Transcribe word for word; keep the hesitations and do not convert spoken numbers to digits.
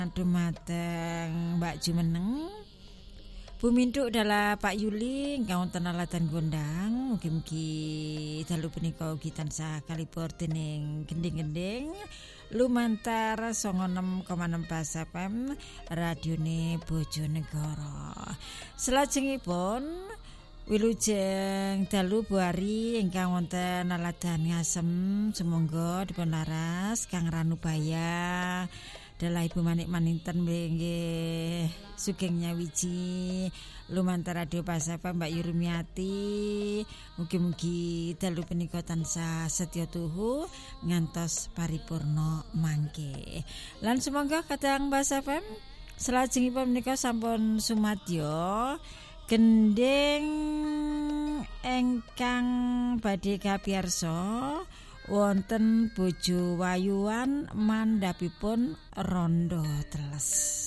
Dumateng Mbak Jumeneng, Bu Minduk dalah Pak Yuli ingkang wonten aladan gondang, mugi-mugi dalu punika ugi tansah kalipur dening gending-gending lumantar songo enem koma enam Bas F M radione Bojonegoro. Salajengipun wilujeng dalu buari ingkang wonten aladan Ngasem, sumangga dipun laras Kang Ranubaya dalah Ibu Manik Maninten nggih sugeng nyawiji lumantar radio Bas F M Mbak Yurumiati, mugi-mugi dalu punika tansah setya tuhu ngantos paripurna mangke. Lan sumangga kadang Bas F M salajengipun menika sampun sumadyo gending engkang badhe kapiyarsa wonten Bojo Wayuan mandhapipun Rondo Teles.